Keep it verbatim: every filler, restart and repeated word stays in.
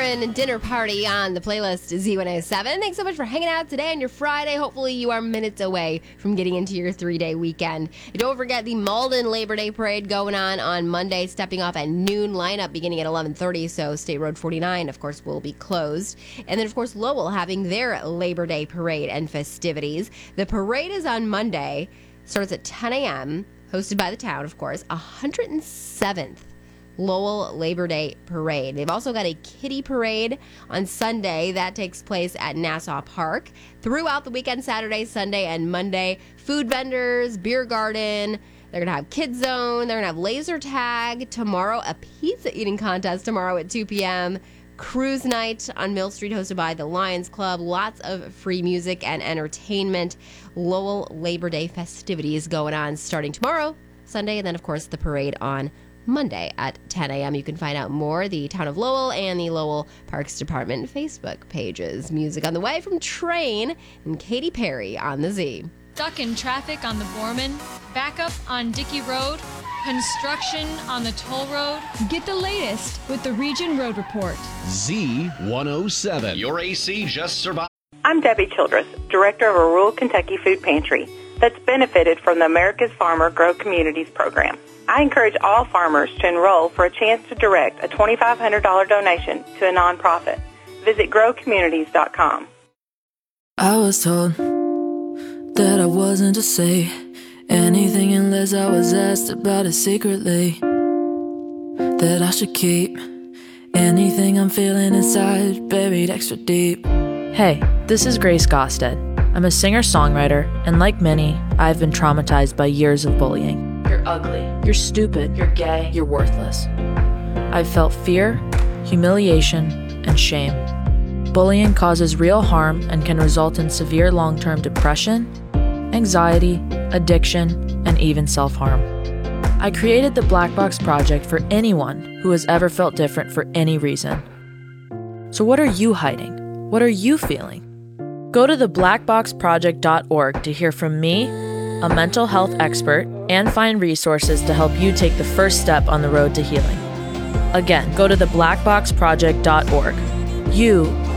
Warren dinner party on the playlist Z one oh seven. Thanks so much for hanging out today on your Friday. Hopefully you are minutes away from getting into your three-day weekend. And don't forget the Malden Labor Day Parade going on on Monday, stepping off at noon, lineup beginning at eleven thirty, so State Road forty-nine, of course, will be closed. And then, of course, Lowell having their Labor Day Parade and festivities. The parade is on Monday, starts at ten a.m., hosted by the town, of course, one hundred seventh Lowell Labor Day Parade. They've also got a kiddie parade on Sunday. That takes place at Nassau Park. Throughout the weekend, Saturday, Sunday, and Monday, food vendors, beer garden. They're going to have Kids Zone. They're going to have laser tag. Tomorrow, a pizza eating contest tomorrow at two p.m. Cruise night on Mill Street hosted by the Lions Club. Lots of free music and entertainment. Lowell Labor Day festivities going on starting tomorrow, Sunday, and then, of course, the parade on Monday at ten a.m. You can find out more, the Town of Lowell and the Lowell Parks Department Facebook pages. Music on the way from Train and Katy Perry on the Z. Stuck in traffic on the Borman, backup on Dickey Road, construction on the toll road. Get the latest with the Region Road Report. Z one oh seven. Your A C just survived. I'm Debbie Childress, director of a rural Kentucky food pantry that's benefited from the America's Farmer Grow Communities program. I encourage all farmers to enroll for a chance to direct a twenty-five hundred dollars donation to a nonprofit. Visit grow communities dot com. I was told that I wasn't to say anything unless I was asked about it secretly. That I should keep anything I'm feeling inside buried extra deep. Hey, this is Grace Gosted. I'm a singer-songwriter, and like many, I've been traumatized by years of bullying. You're ugly, you're stupid, you're gay, you're worthless. I've felt fear, humiliation, and shame. Bullying causes real harm and can result in severe long-term depression, anxiety, addiction, and even self-harm. I created the Black Box Project for anyone who has ever felt different for any reason. So what are you hiding? What are you feeling? Go to the black box project dot org to hear from me, a mental health expert, and find resources to help you take the first step on the road to healing. Again, go to the black box project dot org. You